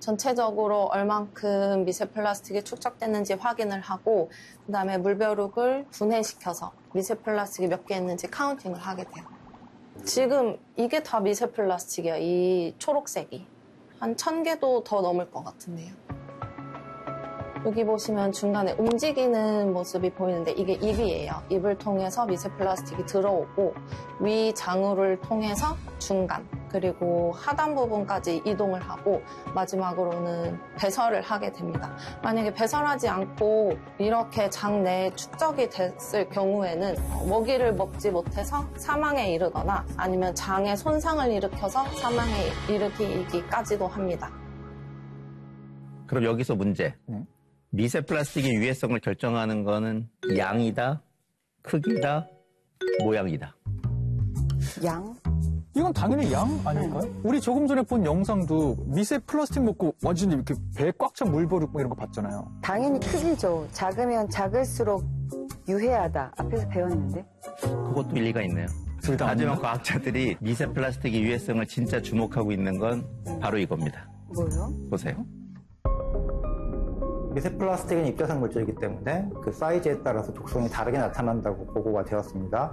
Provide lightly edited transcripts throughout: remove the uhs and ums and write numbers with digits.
전체적으로 얼만큼 미세 플라스틱이 축적됐는지 확인을 하고 그다음에 물벼룩을 분해시켜서 미세 플라스틱이 몇 개 있는지 카운팅을 하게 돼요. 지금 이게 다 미세 플라스틱이에요. 이 초록색이. 한 1000개도 더 넘을 것 같은데요. 여기 보시면 중간에 움직이는 모습이 보이는데 이게 입이에요. 입을 통해서 미세 플라스틱이 들어오고 위 장우를 통해서 중간 그리고 하단 부분까지 이동을 하고 마지막으로는 배설을 하게 됩니다. 만약에 배설하지 않고 이렇게 장 내에 축적이 됐을 경우에는 먹이를 먹지 못해서 사망에 이르거나 아니면 장에 손상을 일으켜서 사망에 이르기까지도 합니다. 그럼 여기서 문제. 미세 플라스틱의 유해성을 결정하는 거는 양이다, 크기다, 모양이다. 양? 이건 당연히 양 아닐까요? 우리 조금 전에 본 영상도 미세 플라스틱 먹고 완전히 이렇게 배에 꽉 찬 물버릇 이런 거 봤잖아요. 당연히 크기죠. 작으면 작을수록 유해하다. 앞에서 배웠는데. 그것도 일리가 있네요. 하지만 과학자들이 미세 플라스틱의 유해성을 진짜 주목하고 있는 건 바로 이겁니다. 뭐요? 보세요. 미세 플라스틱은 입자성 물질이기 때문에 그 사이즈에 따라서 독성이 다르게 나타난다고 보고가 되었습니다.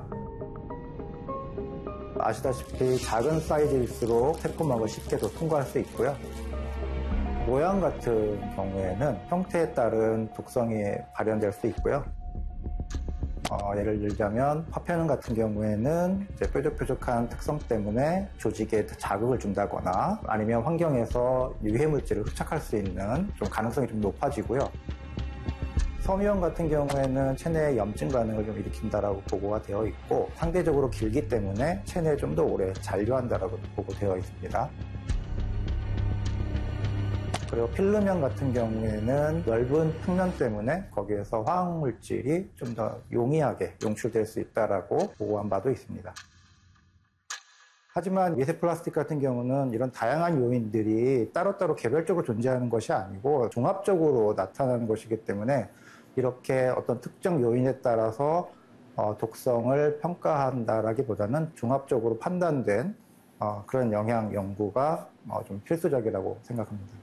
아시다시피 작은 사이즈일수록 세포막을 쉽게 더 통과할 수 있고요. 모양 같은 경우에는 형태에 따른 독성이 발현될 수 있고요. 예를 들자면 파편은 같은 경우에는 이제 뾰족뾰족한 특성 때문에 조직에 자극을 준다거나 아니면 환경에서 유해 물질을 흡착할 수 있는 좀 가능성이 좀 높아지고요. 섬유형 같은 경우에는 체내에 염증 반응을 좀 일으킨다라고 보고가 되어 있고 상대적으로 길기 때문에 체내에 좀 더 오래 잔류한다라고 보고되어 있습니다. 그리고 필름형 같은 경우에는 넓은 표면 때문에 거기에서 화학물질이 좀 더 용이하게 용출될 수 있다라고 보고한 바도 있습니다. 하지만 미세 플라스틱 같은 경우는 이런 다양한 요인들이 따로따로 개별적으로 존재하는 것이 아니고 종합적으로 나타나는 것이기 때문에 이렇게 어떤 특정 요인에 따라서 독성을 평가한다라기보다는 종합적으로 판단된 그런 영향 연구가 좀 필수적이라고 생각합니다.